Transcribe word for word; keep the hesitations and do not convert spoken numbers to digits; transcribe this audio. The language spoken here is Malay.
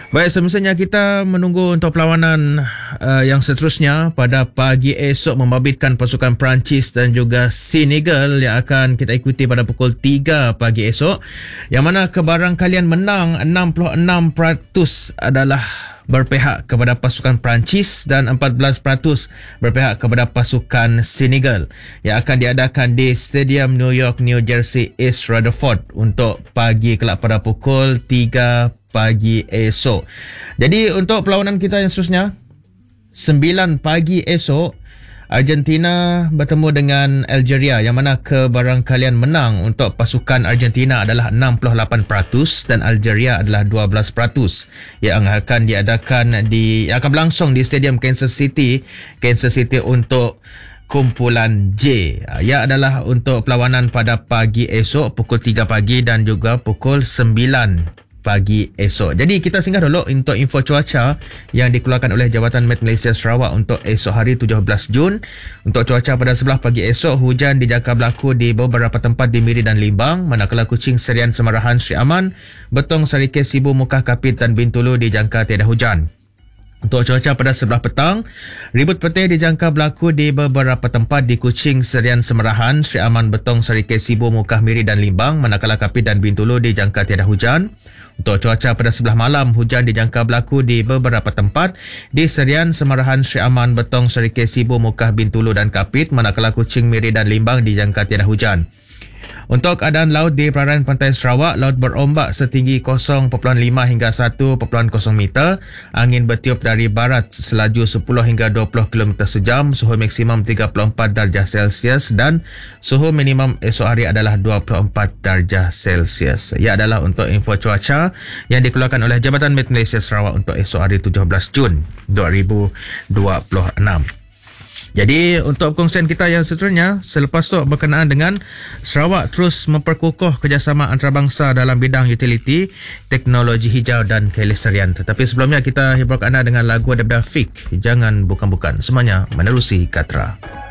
Baik, semestinya kita menunggu untuk perlawanan uh, yang seterusnya pada pagi esok membabitkan pasukan Perancis dan juga Senegal yang akan kita ikuti pada pukul tiga pagi esok, yang mana kebarangkalian menang enam puluh enam peratus adalah berpihak kepada pasukan Perancis dan empat belas peratus berpihak kepada pasukan Senegal yang akan diadakan di Stadium New York, New Jersey, East Rutherford untuk pagi kelak pada pukul tiga pagi esok. Jadi untuk perlawanan kita yang seterusnya, sembilan pagi esok Argentina bertemu dengan Algeria, yang mana kebarangkalian menang untuk pasukan Argentina adalah enam puluh lapan peratus dan Algeria adalah dua belas peratus yang akan diadakan di yang akan berlangsung di Stadium Kansas City, Kansas City untuk kumpulan J. Ia adalah untuk perlawanan pada pagi esok pukul tiga pagi dan juga pukul sembilan pagi esok. Jadi kita singgah dulu untuk info cuaca yang dikeluarkan oleh Jabatan Met Malaysia Sarawak untuk esok hari tujuh belas Jun. Untuk cuaca pada sebelah pagi esok, hujan dijangka berlaku di beberapa tempat di Miri dan Limbang, manakala Kuching, Serian, Semarahan, Sri Aman, Betong, Sarikeh, Sibu, Mukah, Kapit dan Bintulu dijangka tiada hujan. Untuk cuaca pada sebelah petang, ribut petih dijangka berlaku di beberapa tempat di Kuching, Serian, Semarahan, Sri Aman, Betong, Sarikeh, Sibu, Mukah, Miri dan Limbang, manakala Kapit dan Bintulu dijangka tiada hujan. Untuk cuaca pada sebelah malam, hujan dijangka berlaku di beberapa tempat di Serian, Semarahan, Sri Aman, Betong, Sarikeh, Sibu, Mukah, Bintulu dan Kapit, manakala Kuching, Miri dan Limbang dijangka tiada hujan. Untuk keadaan laut di perairan pantai Sarawak, laut berombak setinggi kosong perpuluhan lima hingga satu perpuluhan kosong meter. Angin bertiup dari barat selaju sepuluh hingga dua puluh kilometer sejam. Suhu maksimum tiga puluh empat darjah Celsius dan suhu minimum esok hari adalah dua puluh empat darjah Celsius. Ia adalah untuk info cuaca yang dikeluarkan oleh Jabatan Met Malaysia Sarawak untuk esok hari tujuh belas Jun dua ribu dua puluh enam. Jadi untuk perkongsian kita yang seterusnya, selepas tu berkenaan dengan Sarawak terus memperkukuh kerjasama antarabangsa dalam bidang utiliti, teknologi hijau dan kelestarian. Tetapi sebelumnya kita hiburkan anda dengan lagu daripada Fik, Jangan Bukan-Bukan. Semuanya menerusi Katra.